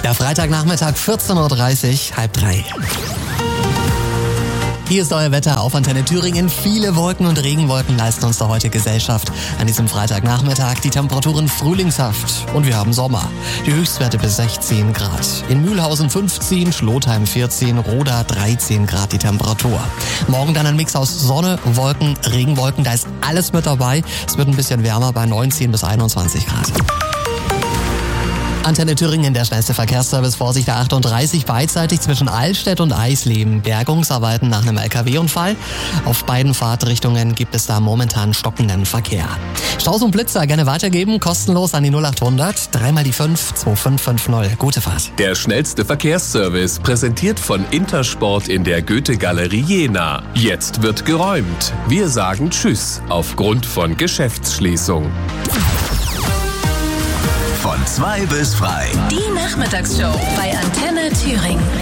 Der Freitagnachmittag 14.30 Uhr, halb drei. Hier ist euer Wetter auf Antenne Thüringen. Viele Wolken und Regenwolken leisten uns da heute Gesellschaft. An diesem Freitagnachmittag die Temperaturen frühlingshaft und wir haben Sommer. Die Höchstwerte bis 16 Grad. In Mühlhausen 15, Schlotheim 14, Roda 13 Grad die Temperatur. Morgen dann ein Mix aus Sonne, Wolken, Regenwolken. Da ist alles mit dabei. Es wird ein bisschen wärmer bei 19 bis 21 Grad. Antenne Thüringen, der schnellste Verkehrsservice, Vorsicht der 38, beidseitig zwischen Allstedt und Eisleben. Bergungsarbeiten nach einem LKW-Unfall. Auf beiden Fahrtrichtungen gibt es da momentan stockenden Verkehr. Staus und Blitzer gerne weitergeben, kostenlos an die 0800, 3 die 5, 2550. Gute Fahrt. Der schnellste Verkehrsservice, präsentiert von Intersport in der Goethe-Galerie Jena. Jetzt wird geräumt. Wir sagen Tschüss aufgrund von Geschäftsschließung. Von 2 bis frei. Die Nachmittagsshow bei Antenne Thüringen.